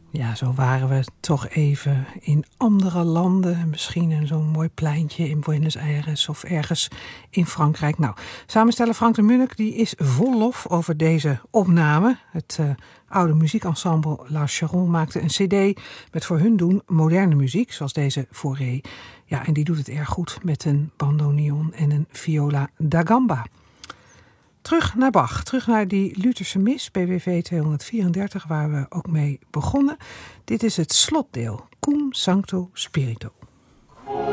Ja, zo waren we toch even in andere landen. Misschien in zo'n mooi pleintje in Buenos Aires of ergens in Frankrijk. Nou, samensteller Frank de Munnik die is vol lof over deze opname. Het oude muziekensemble La Charon maakte een cd met voor hun doen moderne muziek, zoals deze Fauré. Ja, en die doet het erg goed met een bandoneon en een viola da gamba. Terug naar Bach, terug naar die Lutherse mis, BWV 234, waar we ook mee begonnen. Dit is het slotdeel, Cum Sancto Spiritu.